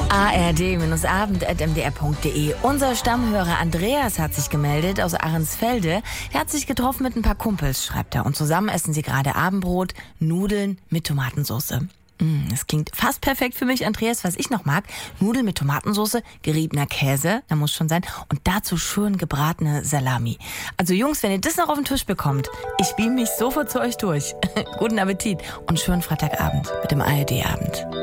ard-abend.mdr.de. Unser Stammhörer Andreas hat sich gemeldet aus Ahrensfelde. Er hat sich getroffen mit ein paar Kumpels, schreibt er. Und zusammen essen sie gerade Abendbrot, Nudeln mit Tomatensauce. Das klingt fast perfekt für mich, Andreas. Was ich noch mag, Nudeln mit Tomatensauce, geriebener Käse, da muss schon sein. Und dazu schön gebratene Salami. Also Jungs, wenn ihr das noch auf den Tisch bekommt, ich beam mich sofort zu euch durch. Guten Appetit und schönen Freitagabend mit dem ARD-Abend.